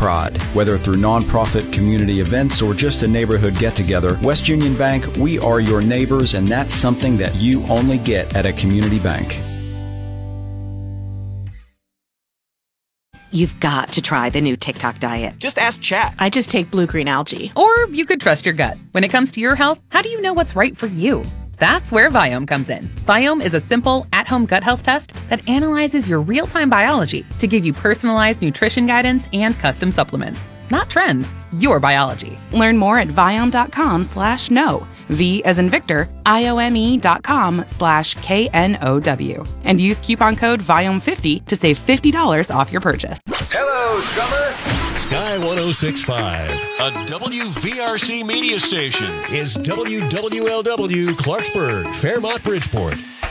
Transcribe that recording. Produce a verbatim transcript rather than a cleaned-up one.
pride. Whether through nonprofit community events or just a neighborhood get-together, West Union Bank, we are your neighbors, and that's something that you only get at a community bank. You've got to try the new TikTok diet. Just ask Chat. I just take blue-green algae. Or you could trust your gut. When it comes to your health, how do you know what's right for you? That's where Viome comes in. Viome is a simple, at-home gut health test that analyzes your real-time biology to give you personalized nutrition guidance and custom supplements. Not trends, your biology. Learn more at Viome.com slash no. V as in Victor, I-O-M-E dot com slash K N O W. And use coupon code Viome fifty to save fifty dollars off your purchase. Hello, summer. Sky one oh six point five, a W V R C media station, is W W L W Clarksburg, Fairmont, Bridgeport.